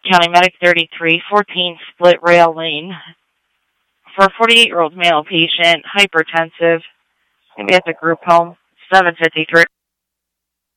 County Medic 3314 Split Rail Lane. For a 48-year-old male patient, hypertensive, going to be at the group home, 753.